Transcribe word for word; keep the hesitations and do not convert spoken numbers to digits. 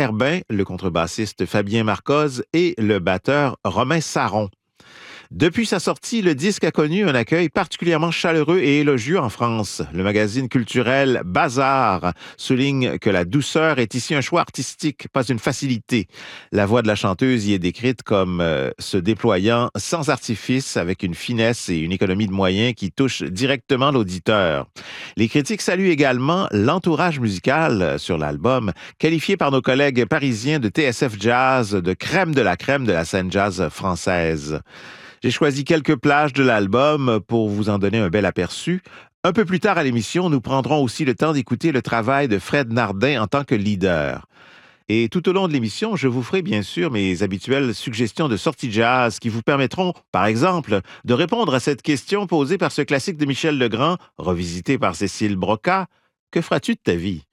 Herbin, le contrebassiste Fabien Marcoz et le batteur Romain Saron. Depuis sa sortie, le disque a connu un accueil particulièrement chaleureux et élogieux en France. Le magazine culturel Bazar souligne que la douceur est ici un choix artistique, pas une facilité. La voix de la chanteuse y est décrite comme euh, se déployant sans artifice, avec une finesse et une économie de moyens qui touchent directement l'auditeur. Les critiques saluent également l'entourage musical sur l'album, qualifié par nos collègues parisiens de T S F Jazz, de crème de la crème de la scène jazz française. J'ai choisi quelques plages de l'album pour vous en donner un bel aperçu. Un peu plus tard à l'émission, nous prendrons aussi le temps d'écouter le travail de Fred Nardin en tant que leader. Et tout au long de l'émission, je vous ferai bien sûr mes habituelles suggestions de sorties jazz qui vous permettront, par exemple, de répondre à cette question posée par ce classique de Michel Legrand, revisité par Cécile Broca. Que feras-tu de ta vie?